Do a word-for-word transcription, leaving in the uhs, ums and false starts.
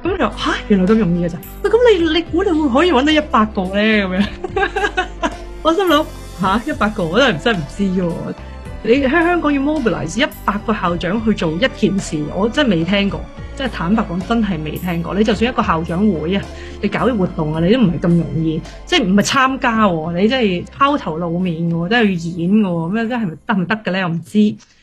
咁就吓，原來咁容易嘅咋？喂，咁你你估你會可以揾到一百個咧？咁樣，我心諗吓一百個，我真係真係唔知喎。你喺香港要 mobilize 一百個校長去做一件事，我真係未聽過。即係坦白講，真係未聽過。你就算一個校長會啊，你搞啲活動啊，你都唔係咁容易。即係唔係參加喎，你真係拋頭露面嘅喎，真係要演嘅喎。咩真係咪得唔得嘅咧？我唔知。